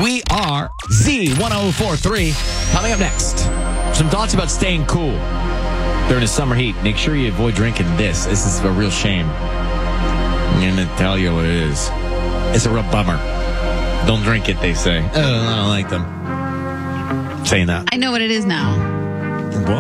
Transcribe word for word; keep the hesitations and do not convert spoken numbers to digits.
We are Z ten forty-three. Coming up next, some thoughts about staying cool during the summer heat. Make sure you avoid drinking this. This is a real shame. I'm going to tell you what it is. It's a real bummer. Don't drink it, they say. Oh, I don't like them. Saying that. I know what it is now. What?